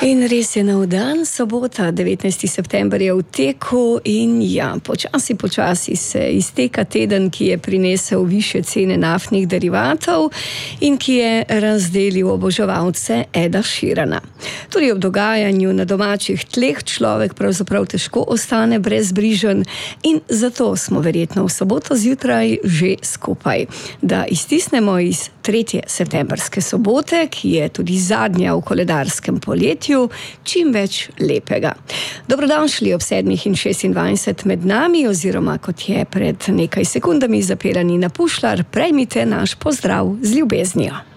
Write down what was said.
In res je nov dan, sobota, 19. september je v teku in ja, počasi se izteka teden, ki je prinesel višje cene naftnih derivatov in ki je razdelil oboževalce Eda Sheerana. Tudi ob dogajanju na domačih tleh človek pravzaprav težko ostane brezbrižen in zato smo verjetno v soboto zjutraj že skupaj, da iztisnemo iz 3. septemberske sobote, ki je tudi zadnja v koledarskem poletju, čim več lepega. Dobrodošli ob 7:26 med nami, oziroma kot je pred nekaj sekundami zapela Nina Pušlar, prejmite naš pozdrav z ljubeznijo.